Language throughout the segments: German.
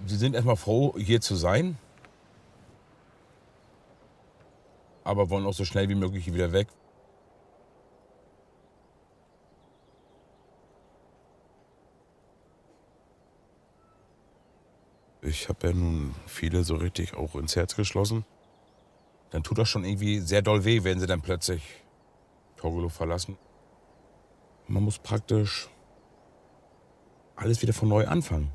Sie sind erstmal froh, hier zu sein, aber wollen auch so schnell wie möglich hier wieder weg. Ich habe ja nun viele so richtig auch ins Herz geschlossen. Dann tut das schon irgendwie sehr doll weh, wenn sie dann plötzlich Torgelow verlassen. Man muss praktisch alles wieder von neu anfangen.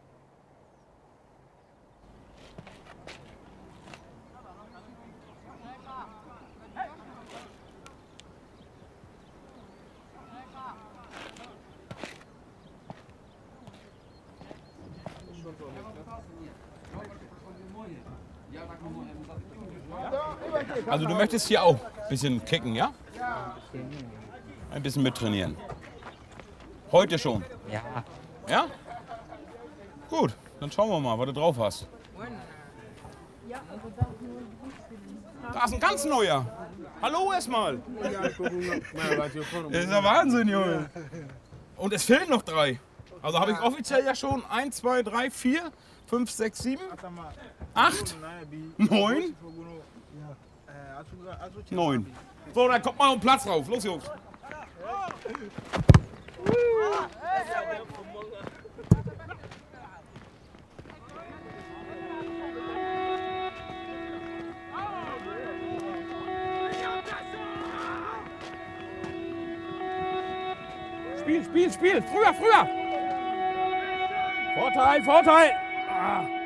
Also du möchtest hier auch ein bisschen kicken, ja? Ein bisschen mittrainieren. Heute schon? Ja. Ja? Gut, dann schauen wir mal, was du drauf hast. Da ist ein ganz neuer. Hallo erstmal. Das ist ja Wahnsinn, Junge. Und es fehlen noch 3. Also habe ich offiziell ja schon 1, 2, 3, 4, 5, 6, 7, 8, 9. 9. So, dann kommt mal um Platz drauf. Los, Jungs. Spiel, Spiel, Spiel. Früher, früher. Vorteil, Vorteil.